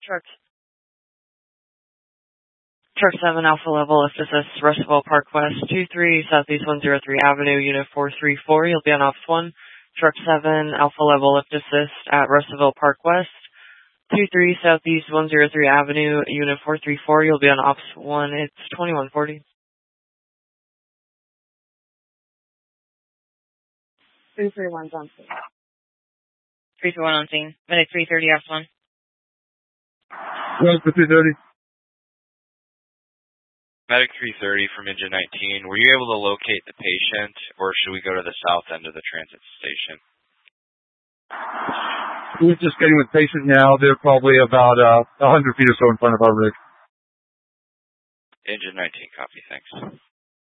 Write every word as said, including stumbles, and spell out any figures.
Truck, Truck seven, Alpha Level, Lift Assist, Russellville Park West, two three Southeast one oh three Avenue, Unit four three four. You'll be on Ops one. Truck seven, Alpha Level, Lift Assist at Russellville Park West, two three Southeast one oh three Avenue, Unit four three four. You'll be on Ops one. It's twenty-one forty. three three one's on scene. three three one on scene. Medic three thirty, Ops one. One for three thirty. Medic three thirty from Engine nineteen. Were you able to locate the patient, or should we go to the south end of the transit station? We're just getting with patient now. They're probably about uh, one hundred feet or so in front of our rig. Engine nineteen, copy. Thanks.